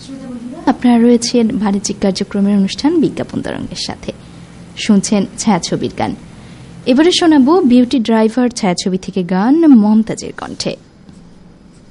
আপনারা রয়েছেন বাণিজ্যিক কার্যক্রমের অনুষ্ঠান বিজ্ঞাপন তরঙ্গের সাথে, শুনছেন ছায়াছবির গান। এবারে শোনাবো বিউটি ড্রাইভার ছায়াছবি থেকে গান মমতাজের কণ্ঠে।